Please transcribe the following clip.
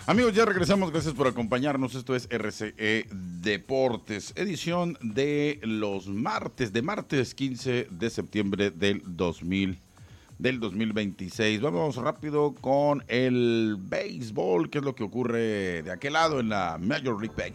Amigos, ya regresamos. Gracias por acompañarnos. Esto es RCE Deportes, edición de los martes, de martes 15 de septiembre del 2026. Vamos rápido con el béisbol. ¿Qué es lo que ocurre de aquel lado en la Major League